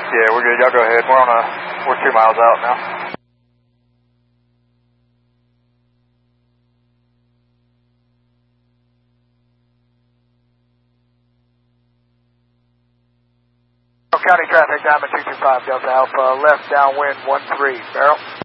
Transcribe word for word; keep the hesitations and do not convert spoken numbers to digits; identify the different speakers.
Speaker 1: Yeah, we're good. Y'all go ahead. We're on a, we're two miles out now. County traffic, Diamond two two five, Delta Alpha, left downwind one three, Barrel.